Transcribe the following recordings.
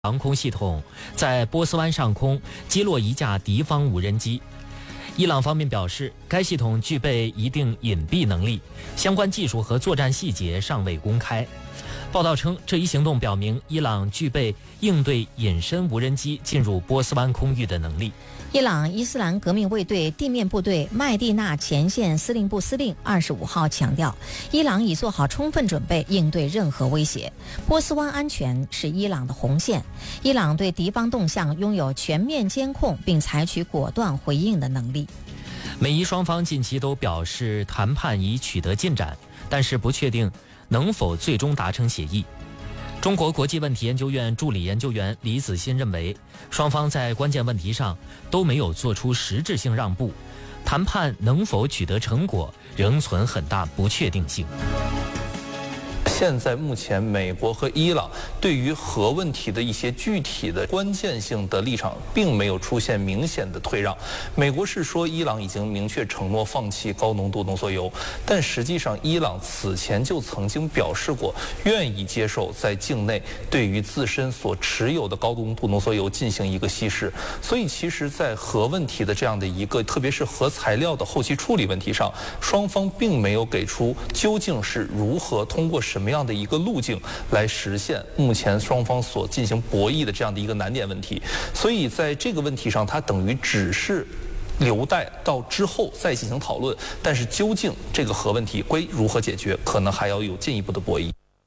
航空系统在波斯湾上空击落一架敌方无人机。伊朗方面表示，该系统具备一定隐蔽能力，相关技术和作战细节尚未公开。报道称，这一行动表明伊朗具备应对隐身无人机进入波斯湾空域的能力。 伊朗伊斯兰革命卫队地面部队麦地那前线司令部司令25号强调，伊朗已做好充分准备应对任何威胁。波斯湾安全是伊朗的红线，伊朗对敌方动向拥有全面监控并采取果断回应的能力。 美伊双方近期都表示谈判已取得进展，但是不确定能否最终达成协议。中国国际问题研究院助理研究员李子欣认为，双方在关键问题上都没有做出实质性让步，谈判能否取得成果仍存很大不确定性。 现在目前美国和伊朗对于核问题的一些具体的关键性的立场并没有出现明显的退让。美国是说伊朗已经明确承诺放弃高浓度浓缩铀，但实际上伊朗此前就曾经表示过愿意接受在境内对于自身所持有的高浓度浓缩铀进行一个稀释。所以其实在核问题的这样的一个特别是核材料的后期处理问题上，双方并没有给出究竟是如何通过什么样的一个路径来实现目前双方所进行博弈的这样的一个难点问题。所以在这个问题上，它等于只是留待到之后再进行讨论，但是究竟这个核问题归如何解决，可能还要有进一步的博弈。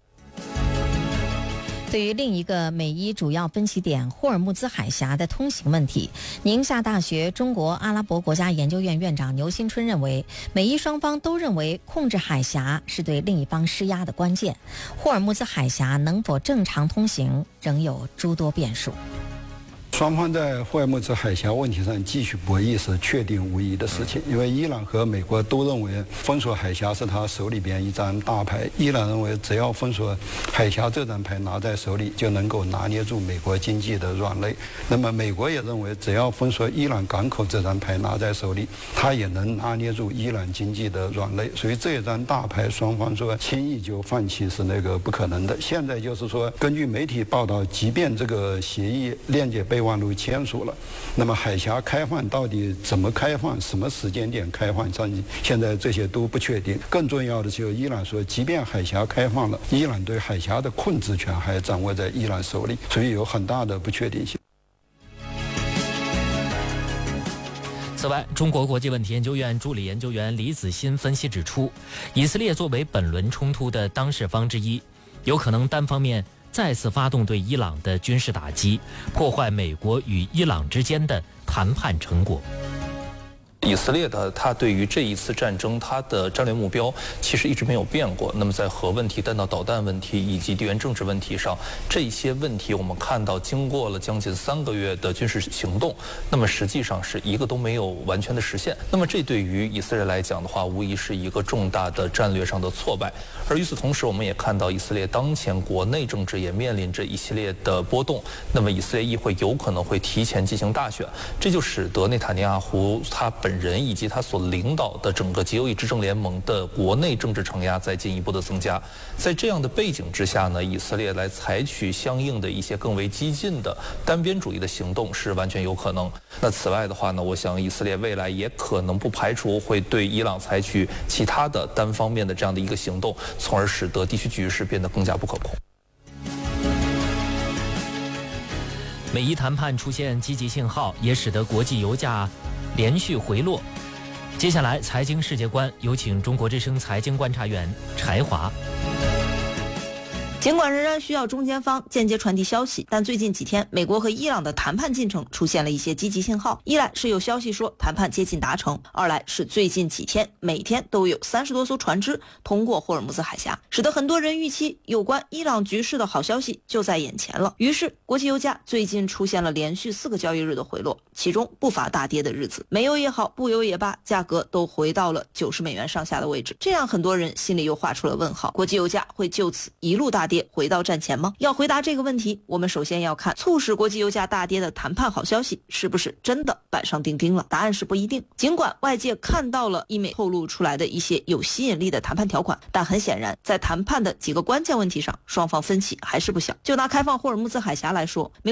对于另一个美伊主要分歧点霍尔木兹海峡的通行问题，宁夏大学中国阿拉伯国家研究院院长牛新春认为，美伊双方都认为控制海峡是对另一方施压的关键，霍尔木兹海峡能否正常通行仍有诸多变数。 双方在霍尔木兹海峡问题上继续博弈是确定无疑的事情，因为伊朗和美国都认为封锁海峡是他手里边一张大牌。伊朗认为只要封锁海峡这张牌拿在手里，就能够拿捏住美国经济的软肋。那么美国也认为只要封锁伊朗港口这张牌拿在手里，他也能拿捏住伊朗经济的软肋。所以这张大牌双方说轻易就放弃是不可能的。现在就是说，根据媒体报道，即便这个协议链接备忘录签署了，那么海峡开放到底怎么开放，什么时间点开放，现在这些都不确定。更重要的就是伊朗说，即便海峡开放了，伊朗对海峡的控制权还掌握在伊朗手里，所以有很大的不确定性。 此外，中国国际问题研究院助理研究员李子欣分析指出，以色列作为本轮冲突的当事方之一，有可能单方面再次发动对伊朗的军事打击，破坏美国与伊朗之间的谈判成果。 以色列它对于这一次战争，它的战略目标其实一直没有变过。那么在核问题、弹道导弹问题以及地缘政治问题上，这些问题我们看到经过了将近3个月的军事行动，那么实际上是一个都没有完全的实现。那么这对于以色列来讲的话，无疑是一个重大的战略上的挫败。而与此同时，我们也看到以色列当前国内政治也面临着一系列的波动。那么以色列议会有可能会提前进行大选，这就使得内塔尼亚胡他本人以及他所领导的整个极右翼执政联盟的国内政治承压再进一步的增加。在这样的背景之下呢，以色列来采取相应的一些更为激进的单边主义的行动是完全有可能。那此外的话呢，我想以色列未来也可能不排除会对伊朗采取其他的单方面的这样的一个行动，从而使得地区局势变得更加不可控。 美伊谈判出现积极信号，也使得国际油价连续回落。接下来财经世界观，有请中国之声财经观察员柴华。 尽管仍然需要中间方间接传递消息，但最近几天美国和伊朗的谈判进程出现了一些积极信号。一来是有消息说谈判接近达成，二来是最近几天每天都有30多艘船只通过霍尔木兹海峡，使得很多人预期有关伊朗局势的好消息就在眼前了。于是国际油价最近出现了连续4个交易日的回落，其中不乏大跌的日子，煤油也好，布油也罢，价格都回到了$90上下的位置，这让很多人心里又画出了问号，国际油价会就此一路大跌跌回到战前吗？要回答这个问题，我们首先要看促使国际油价大跌的谈判好消息是不是真的板上钉钉了。答案是不一定。尽管外界看到了英美透露出来的一些有吸引力的谈判条款，但很显然在谈判的几个关键问题上，双方分歧还是不小。就拿开放霍尔木兹海峡来说，